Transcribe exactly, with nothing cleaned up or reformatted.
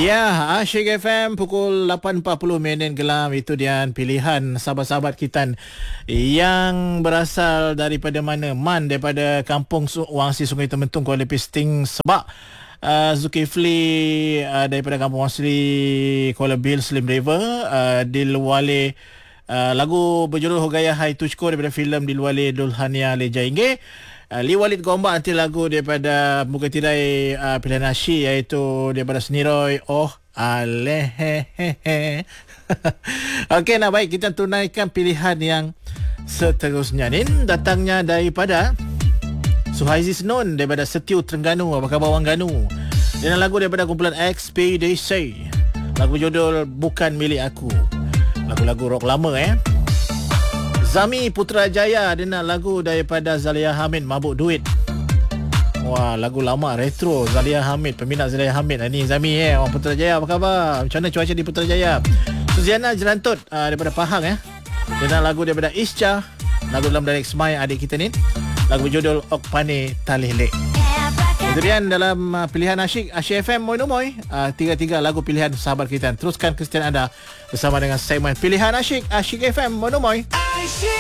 Ya, Asyik F M pukul lapan empat puluh minit gelam. Itu dia pilihan sahabat-sahabat kita yang berasal daripada mana? Man, daripada kampung Wangsi Sungai Tementung, Kuala Pisting, Sebak. Uh, Zulkifli uh, daripada kampung Wangsi, Kuala Bil, Slim River. uh, Dilwale, uh, lagu berjudul Hogaya Hai Tuchko daripada filem Dilwale Dulhania Le Jayenge. Uh, Lee Walid Gombak nanti lagu daripada Muka Tirai, uh, pilihan Ashi, iaitu daripada Seniroy Oh Alehehehe. Okey, nah baik, kita tunaikan pilihan yang seterusnya. Ini datangnya daripada Suhaizi Senun daripada Setiu Terengganu. Apa khabar Wang Ganu? Dan lagu daripada kumpulan Expedition, lagu judul Bukan Milik Aku. Lagu-lagu rock lama eh. Zami Putrajaya, dia nak lagu daripada Zalia Hamid, Mabuk Duit. Wah, lagu lama retro Zalia Hamid, peminat Zalia Hamid. Ini Zami eh, orang Putrajaya, apa khabar? Macam mana cuaca di Putrajaya? Suziana Jelantut uh, daripada Pahang eh. Dia nak lagu daripada Isca, lagu dalam direct Smile adik kita ni. Lagu berjudul Okpane Talilek. Itu dia dalam uh, pilihan Asyik Asyik F M Moi Numoy. Uh, tiga-tiga lagu pilihan sahabat kita. Teruskan kesetiaan anda bersama dengan segmen pilihan Asyik Asyik F M Moi Numoy.